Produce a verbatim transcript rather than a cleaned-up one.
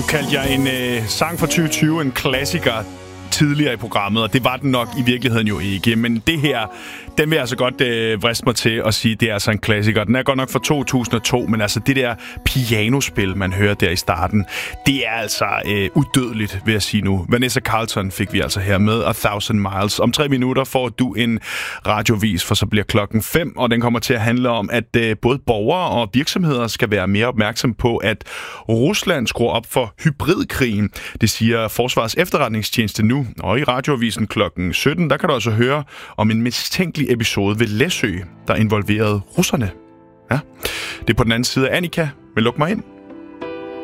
Nu kaldte jeg en øh, sang fra tyve tyve en klassiker tidligere i programmet, og det var den nok i virkeligheden jo ikke. Men det her, den vil jeg altså godt øh, vriste mig til at sige, det er altså en klassiker. Den er godt nok fra to tusind og to, men altså det der pianospil, man hører der i starten, det er altså øh, udødeligt, vil jeg sige nu. Vanessa Carlton fik vi altså her med A Thousand Miles. Om tre minutter får du en radiovis, for så bliver klokken fem, og den kommer til at handle om, at øh, både borgere og virksomheder skal være mere opmærksom på, at Rusland skruer op for hybridkrigen. Det siger Forsvarets Efterretningstjeneste nu. Og i radioavisen klokken sytten, der kan du altså høre om en mistænkelig episode ved Læsø, der involverede russerne. Ja. Det er på den anden side af Annika, men luk mig ind.